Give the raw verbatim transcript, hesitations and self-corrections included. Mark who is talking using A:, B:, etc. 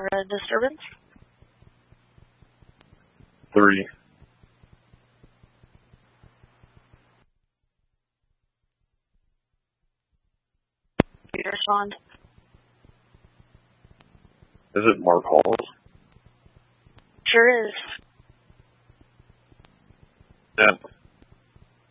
A: a disturbance?
B: Three.
A: You respond.
B: Is it Mark Halls?
A: Sure is.
B: Yeah.